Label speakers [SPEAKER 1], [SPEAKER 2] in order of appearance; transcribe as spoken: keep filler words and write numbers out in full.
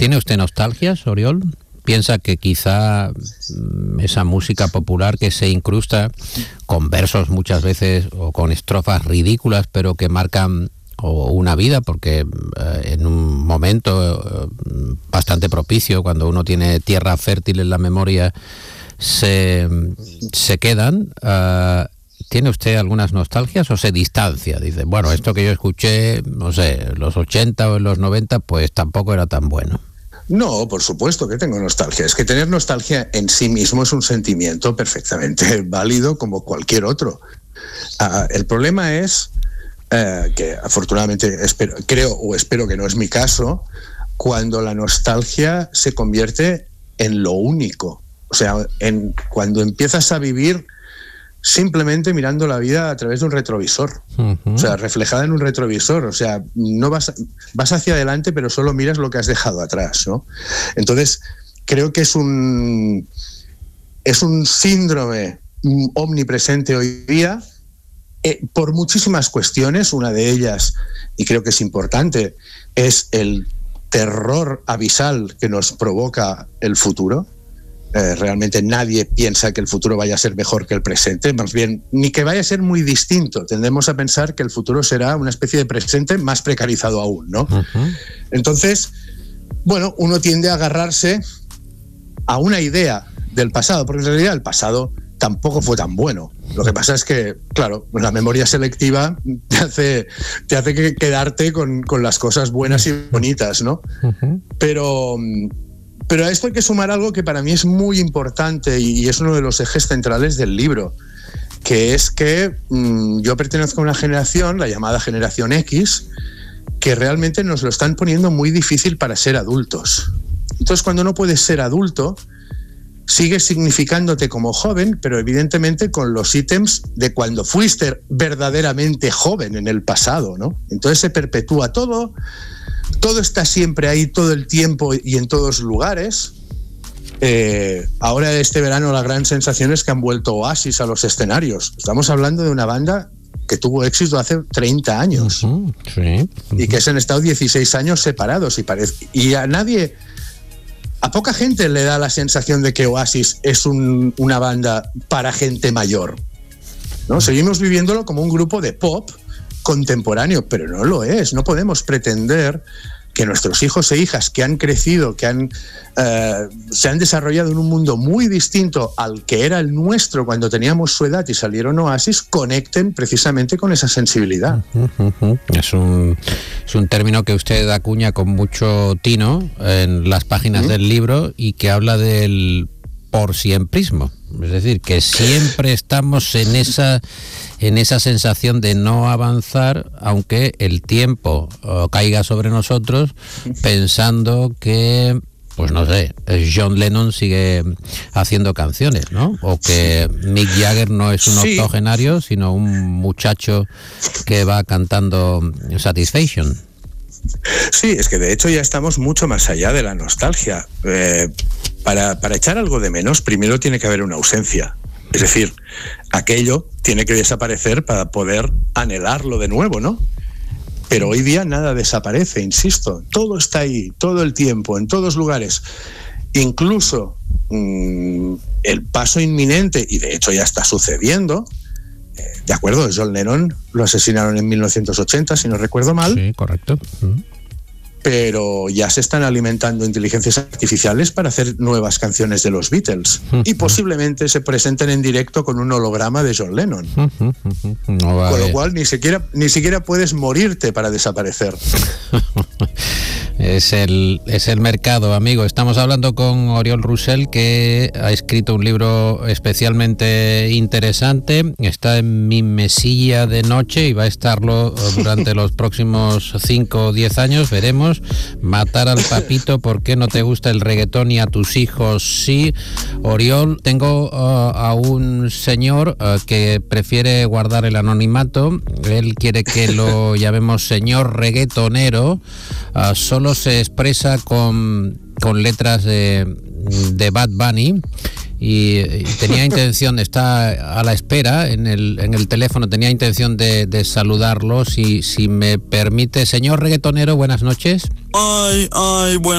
[SPEAKER 1] ¿Tiene usted nostalgias, Oriol? ¿Piensa que quizá esa música popular que se incrusta con versos muchas veces o con estrofas ridículas, pero que marcan o una vida, porque eh, en un momento eh, bastante propicio, cuando uno tiene tierra fértil en la memoria, se, se quedan? Uh, ¿Tiene usted algunas nostalgias o se distancia? Dice, bueno, esto que yo escuché, no sé, en los ochenta o en los noventa, pues tampoco era tan bueno.
[SPEAKER 2] No, por supuesto que tengo nostalgia. Es que tener nostalgia en sí mismo es un sentimiento perfectamente válido como cualquier otro. Uh, el problema es uh, que afortunadamente espero, creo o espero que no es mi caso, cuando la nostalgia se convierte en lo único. O sea, en, cuando empiezas a vivir simplemente mirando la vida a través de un retrovisor, uh-huh. o sea, reflejada en un retrovisor, o sea, no vas, vas hacia adelante, pero solo miras lo que has dejado atrás, ¿no? Entonces, creo que es un, es un síndrome omnipresente hoy día, eh, por muchísimas cuestiones. Una de ellas, y creo que es importante, es el terror abisal que nos provoca el futuro. Eh, realmente nadie piensa que el futuro vaya a ser mejor que el presente, más bien, ni que vaya a ser muy distinto. Tendemos a pensar que el futuro será una especie de presente más precarizado aún, ¿no? Uh-huh. Entonces, bueno, uno tiende a agarrarse a una idea del pasado, porque en realidad el pasado tampoco fue tan bueno. Lo que pasa es que, claro, la memoria selectiva te hace, te hace que quedarte con, con las cosas buenas y bonitas, ¿no? Uh-huh. Pero... Pero a esto hay que sumar algo que para mí es muy importante y es uno de los ejes centrales del libro, que es que mmm, yo pertenezco a una generación, la llamada generación X, que realmente nos lo están poniendo muy difícil para ser adultos. Entonces, cuando no puedes ser adulto, sigues significándote como joven, pero evidentemente con los ítems de cuando fuiste verdaderamente joven en el pasado, ¿no? Entonces se perpetúa todo. Todo está siempre ahí, todo el tiempo y en todos lugares. Eh, ahora este verano la gran sensación es que han vuelto Oasis a los escenarios. Estamos hablando de una banda que tuvo éxito hace treinta años. Uh-huh, sí, uh-huh. Y que se han estado dieciséis años separados y, parece, y a nadie, a poca gente le da la sensación de que Oasis es un, una banda para gente mayor, ¿no? Uh-huh. Seguimos viviéndolo como un grupo de pop contemporáneo, pero no lo es. No podemos pretender que nuestros hijos e hijas que han crecido, que han eh, se han desarrollado en un mundo muy distinto al que era el nuestro cuando teníamos su edad y salieron Oasis, conecten precisamente con esa sensibilidad.
[SPEAKER 1] Es un, es un término que usted acuña con mucho tino en las páginas ¿Mm? del libro y que habla del por siemprismo. Es decir, que siempre estamos en esa en esa sensación de no avanzar, aunque el tiempo uh, caiga sobre nosotros, pensando que, pues no sé, John Lennon sigue haciendo canciones, ¿no? O que Mick Jagger no es un sí. octogenario, sino un muchacho que va cantando Satisfaction.
[SPEAKER 2] Sí, es que de hecho ya estamos mucho más allá de la nostalgia. Eh, para, para echar algo de menos, primero tiene que haber una ausencia. Es decir, aquello tiene que desaparecer para poder anhelarlo de nuevo, ¿no? Pero hoy día nada desaparece, insisto. Todo está ahí, todo el tiempo, en todos lugares. Incluso mmm, el paso inminente, y de hecho ya está sucediendo, eh, de acuerdo, John Lennon lo asesinaron en mil novecientos ochenta, si no recuerdo mal.
[SPEAKER 1] Sí, correcto. Mm.
[SPEAKER 2] Pero ya se están alimentando inteligencias artificiales para hacer nuevas canciones de los Beatles uh-huh. y posiblemente se presenten en directo con un holograma de John Lennon. Uh-huh. No vale. Con lo cual ni siquiera, ni siquiera puedes morirte para desaparecer.
[SPEAKER 1] Es el, es el mercado, amigo. Estamos hablando con Oriol Roussel, que ha escrito un libro especialmente interesante. Está en mi mesilla de noche y va a estarlo durante los próximos cinco o diez años. Veremos. Matar al papito, ¿por qué no te gusta el reggaetón y a tus hijos sí? Oriol, tengo uh, a un señor uh, que prefiere guardar el anonimato. Él quiere que lo llamemos señor reggaetonero. Uh, solo se expresa con, con letras de, de Bad Bunny. Y, y tenía intención, está a la espera en el, en el teléfono, tenía intención de, de saludarlo, si, si me permite. Señor reggaetonero, buenas noches.
[SPEAKER 3] Ay, ay, buenas